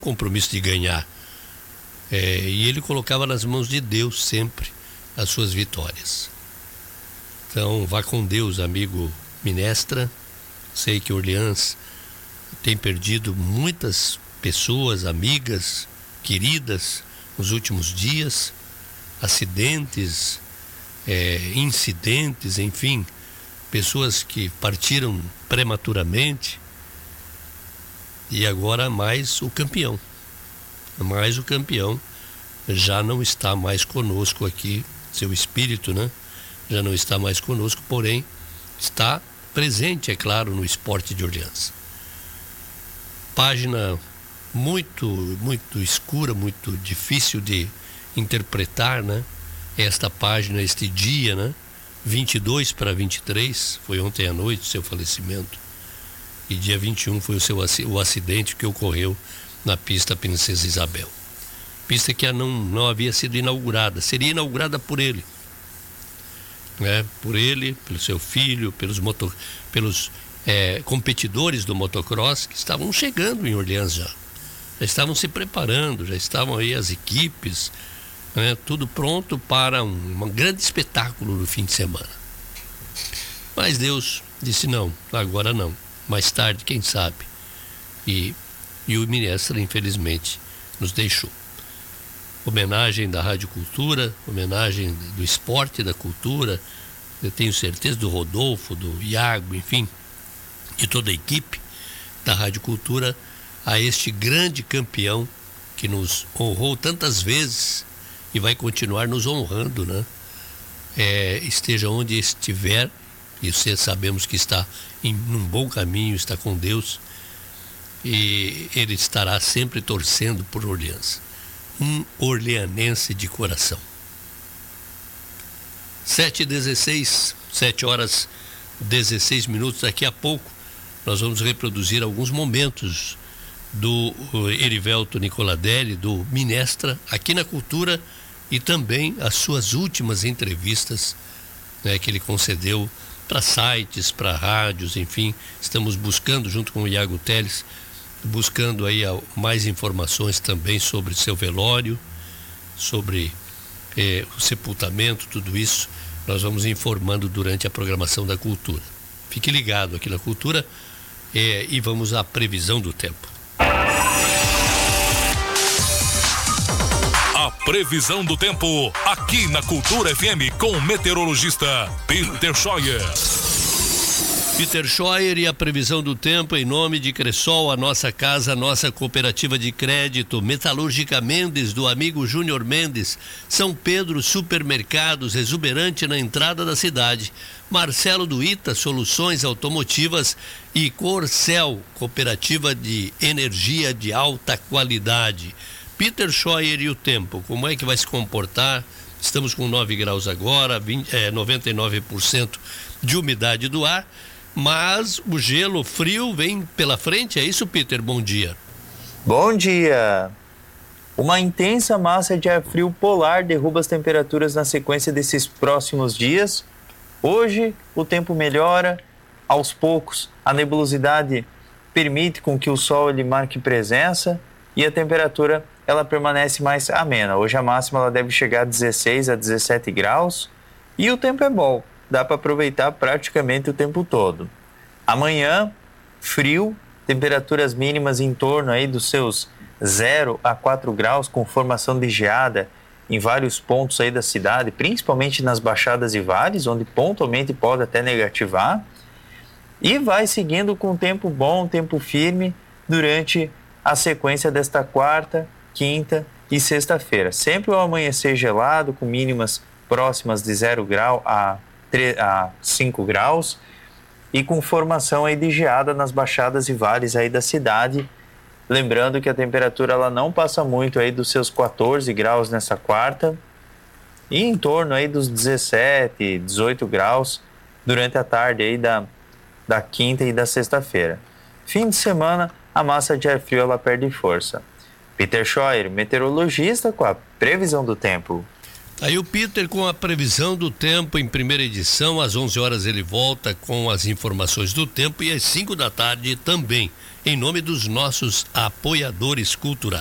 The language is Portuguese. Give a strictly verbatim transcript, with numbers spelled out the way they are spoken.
compromisso de ganhar. É, e ele colocava nas mãos de Deus sempre as suas vitórias. Então, vá com Deus, amigo Minestra. Sei que Orleans tem perdido muitas pessoas, amigas, queridas, nos últimos dias, acidentes, é, incidentes, enfim, pessoas que partiram prematuramente. E agora mais o campeão. Mas o campeão já não está mais conosco aqui, seu espírito, né? Já não está mais conosco, porém está presente, é claro, no Esporte de Orleans. Página muito, muito escura, muito difícil de interpretar, né? Esta página, este dia, né? vinte e dois para vinte e três, foi ontem à noite o seu falecimento. E dia vinte e um foi o, seu, o acidente que ocorreu na pista Princesa Isabel. Pista que não, não havia sido inaugurada, seria inaugurada por ele. Né? Por ele, pelo seu filho, pelos, motor, pelos é, competidores do motocross que estavam chegando em Orleans já. Já estavam se preparando, já estavam aí as equipes, né? Tudo pronto para um, um grande espetáculo no fim de semana. Mas Deus disse não, agora não. Mais tarde, quem sabe. E, e o Minestra, infelizmente, nos deixou. Homenagem da Rádio Cultura, homenagem do esporte, da cultura, eu tenho certeza, do Rodolfo, do Iago, enfim, de toda a equipe da Rádio Cultura, a este grande campeão que nos honrou tantas vezes e vai continuar nos honrando, né? É, esteja onde estiver, e você sabemos que está em um bom caminho, está com Deus, e ele estará sempre torcendo por Orleans. Um orleanense de coração. sete e dezesseis, sete horas e dezesseis minutos. Daqui a pouco nós vamos reproduzir alguns momentos do Erivelto Nicoladelli, do Minestra, aqui na Cultura, e também as suas últimas entrevistas, né, que ele concedeu para sites, para rádios, enfim. Estamos buscando, junto com o Iago Teles, buscando aí mais informações também sobre seu velório, sobre eh, o sepultamento, tudo isso nós vamos informando durante a programação da Cultura. Fique ligado aqui na Cultura eh, e vamos à previsão do tempo. A previsão do tempo aqui na Cultura F M com o meteorologista Peter Scheuer. Peter Scheuer e a previsão do tempo em nome de Cressol, a nossa casa, a nossa cooperativa de crédito, Metalúrgica Mendes, do amigo Júnior Mendes, São Pedro Supermercados, exuberante na entrada da cidade, Marcelo do Ita, soluções automotivas, e Corcel, cooperativa de energia de alta qualidade. Peter Scheuer e o tempo, como é que vai se comportar? Estamos com nove graus agora, vinte, é, noventa e nove por cento de umidade do ar. Mas o gelo frio vem pela frente, é isso, Peter? Bom dia. Bom dia. Uma intensa massa de ar frio polar derruba as temperaturas na sequência desses próximos dias. Hoje o tempo melhora, aos poucos a nebulosidade permite com que o sol ele marque presença e a temperatura ela permanece mais amena. Hoje a máxima ela deve chegar a dezesseis a dezessete graus e o tempo é bom. Dá para aproveitar praticamente o tempo todo. Amanhã, frio, temperaturas mínimas em torno aí dos seus zero a quatro graus, com formação de geada em vários pontos aí da cidade, principalmente nas baixadas e vales, onde pontualmente pode até negativar. E vai seguindo com tempo bom, tempo firme, durante a sequência desta quarta, quinta e sexta-feira. Sempre o amanhecer gelado, com mínimas próximas de zero grau a a cinco graus e com formação aí de geada nas baixadas e vales aí da cidade. Lembrando que a temperatura ela não passa muito aí dos seus quatorze graus nessa quarta e em torno aí dos dezessete, dezoito graus durante a tarde aí da, da quinta e da sexta-feira. Fim de semana, a massa de ar frio ela perde força. Peter Scheuer, meteorologista, com a previsão do tempo. Aí o Peter com a previsão do tempo em primeira edição, às onze horas ele volta com as informações do tempo e às cinco da tarde também, em nome dos nossos apoiadores culturais.